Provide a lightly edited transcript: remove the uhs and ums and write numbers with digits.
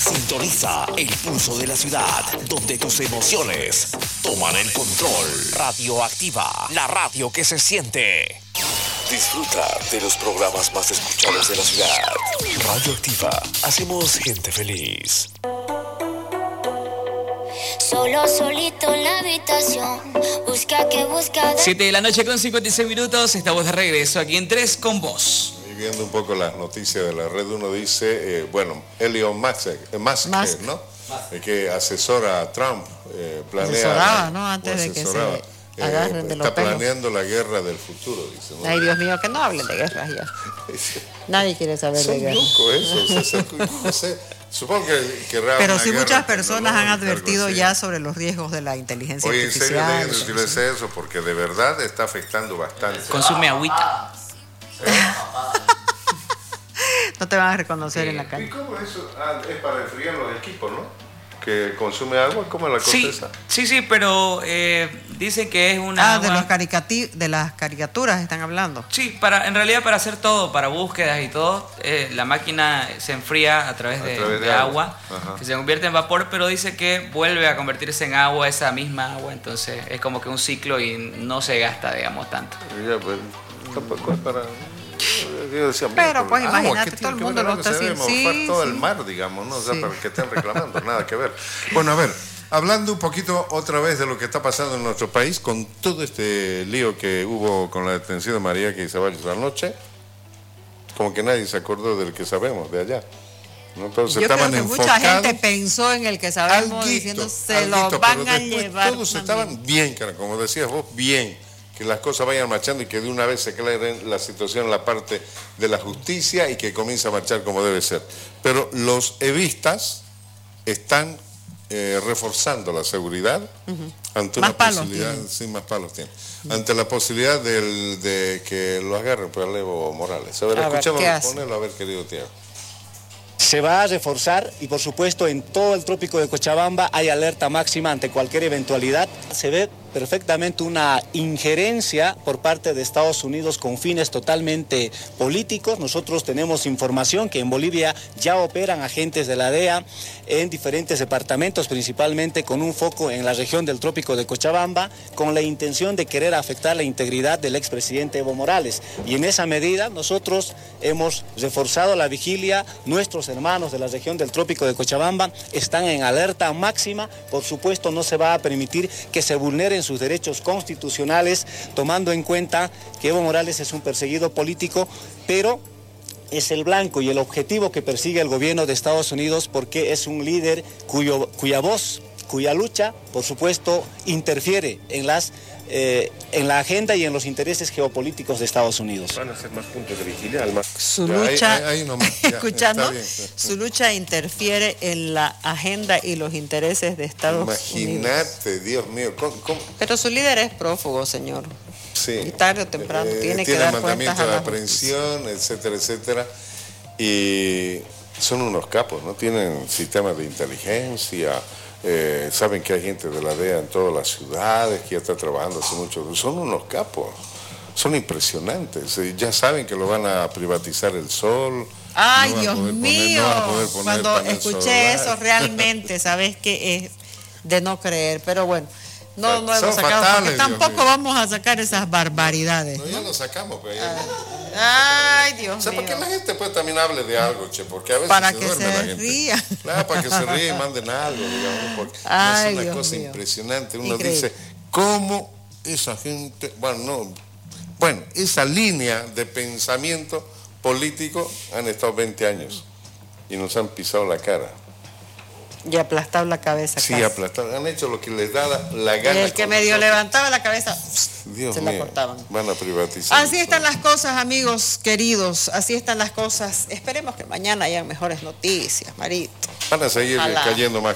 Sintoniza el pulso de la ciudad, donde tus emociones toman el control. Radioactiva, la radio que se siente. Disfruta de los programas más escuchados de la ciudad. Radioactiva, hacemos gente feliz. Solo solito en la habitación, busca. 7 de la noche con 56 minutos, estamos de regreso aquí en 3 con vos. Viendo un poco las noticias de la red, uno dice, Elon Musk, ¿no? Que asesora a Trump, planea... Asesoraba, ¿no? Antes de que se agarren de los está pelos. planeando la guerra del futuro, dice, ¿no? Ay, Dios mío, que no hablen de guerras ya. Nadie quiere saber de guerras. No sé, supongo que pero sí muchas personas han advertido ya sobre los riesgos de la inteligencia artificial. Oye, en serio, deben decirles eso, porque de verdad está afectando bastante. Consume agüita. No te van a reconocer en la calle. ¿Y cómo es eso? Es para enfriar los equipos, ¿no? Que consume agua, ¿cómo es la cosa esa? Sí, pero dicen que es una agua... de las caricaturas están hablando. Sí, en realidad para hacer todo, para búsquedas y todo, la máquina se enfría a través de agua, que se convierte en vapor, pero dice que vuelve a convertirse en agua, esa misma agua, entonces es como que un ciclo y no se gasta, digamos, tanto. Ya, pues, tampoco es para... Pero pues imagínate, todo el mundo lo está haciendo. Sí, todo el mar, digamos, ¿no? O sea, para que estén reclamando, nada que ver. Bueno, a ver, hablando un poquito otra vez de lo que está pasando en nuestro país, con todo este lío que hubo con la detención de María Ceballos anoche, como que nadie se acordó del que sabemos de allá. ¿No? Entonces, yo creo que mucha gente pensó en el que sabemos, diciendo se lo van a llevar. Todos estaban bien, cara, como decías vos, bien. Que las cosas vayan marchando y que de una vez se aclare la situación en la parte de la justicia y que comience a marchar como debe ser. Pero los evistas están reforzando la seguridad ante una posibilidad, más palos tienen, ante la posibilidad de que lo agarren por Evo Morales. A ver, escuchemos, ponelo a ver, querido Tiago. Se va a reforzar y por supuesto en todo el trópico de Cochabamba hay alerta máxima ante cualquier eventualidad. Se ve perfectamente una injerencia por parte de Estados Unidos con fines totalmente políticos. Nosotros tenemos información que en Bolivia ya operan agentes de la DEA en diferentes departamentos, principalmente con un foco en la región del trópico de Cochabamba, con la intención de querer afectar la integridad del expresidente Evo Morales. Y en esa medida nosotros hemos reforzado la vigilia. Nuestros hermanos de la región del trópico de Cochabamba están en alerta máxima. Por supuesto no se va a permitir que se vulneren sus derechos constitucionales, tomando en cuenta que Evo Morales es un perseguido político, pero es el blanco y el objetivo que persigue el gobierno de Estados Unidos, porque es un líder cuya voz, cuya lucha, por supuesto, interfiere en la agenda y en los intereses geopolíticos de Estados Unidos. Van a ser más puntos de vigilia. Su lucha, escuchando, su lucha interfiere en la agenda y los intereses de Estados Unidos. Imagínate, Dios mío. ¿Cómo? Pero su líder es prófugo, señor. Sí. Y tarde o temprano tiene que dar cuentas a la aprehensión, etcétera, etcétera. Y son unos capos, ¿no? Tienen sistemas de inteligencia. Saben que hay gente de la DEA en todas las ciudades que ya está trabajando hace mucho. Son unos capos, son impresionantes. Ya saben que lo van a privatizar el sol. Ay, Dios mío, cuando escuché eso realmente, sabes que es de no creer, pero bueno. No hemos sacado, fatales, porque tampoco vamos a sacar esas barbaridades. No, ya lo sacamos, pues. Ay, Dios mío. Para que la gente pues también hable de algo, che, porque a veces para se que duerme se la gente. Ría. Claro, para que se ría y manden algo, digamos, porque ay, es una Dios cosa mío. impresionante. Uno Increíble. dice, ¿cómo esa gente, esa línea de pensamiento político han estado 20 años y nos han pisado la cara? Y aplastado la cabeza. Sí, casi. aplastado. Han hecho lo que les da la gana. Y el que medio levantaba la cabeza, Dios se mío, la cortaban. van a privatizar. Así están las cosas, amigos queridos. Así están las cosas. Esperemos que mañana hayan mejores noticias, Marito. Van a seguir cayendo más